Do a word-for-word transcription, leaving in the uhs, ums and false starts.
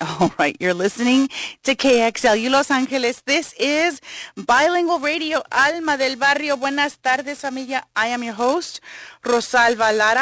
All right, you're listening to K X L U Los Angeles. This is Bilingual Radio, Alma del Barrio. Buenas tardes, familia. I am your host, Rosalba Lara.